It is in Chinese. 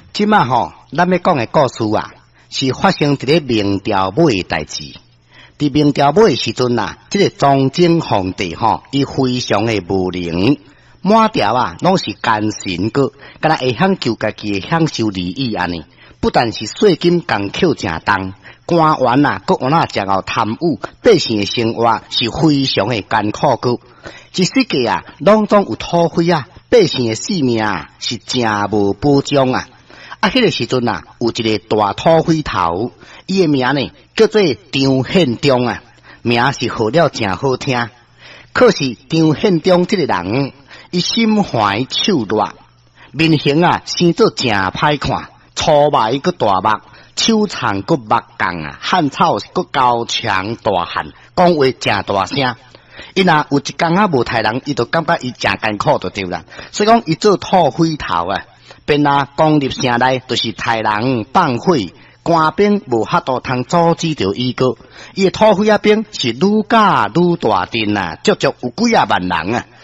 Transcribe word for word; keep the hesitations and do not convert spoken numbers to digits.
即马吼，咱要讲的故事啊，是发生伫咧明朝尾的代志。伫明朝尾的时阵啊，即、这个崇祯皇帝吼，伊非常的无能，满朝啊拢是奸臣个，敢若会晓求家己享受利益安尼。不但是税金共扣正重，官员啊，搁往那食后贪污，百姓的生活是非常的艰苦个。一世纪啊，拢总有土匪啊，百姓的性命啊是真无保障啊。啊，迄、那个时阵啊，有一个大土匪头，伊的名呢叫做张献忠啊，名是号了真好听。可是张献忠这个人，伊心怀丑陋，面型啊生做真歹看，粗眉个大目，手长个目杠啊，汉草个高强大汉，讲话真大声。伊若有一工啊无杀人，伊就感觉伊真艰苦就对啦。所以讲，伊做土匪头啊。便啊，公立城内就是杀人放火，官兵无法度通阻止着伊个。伊的土匪啊兵是愈加愈大阵啊，足足有几啊万人啊。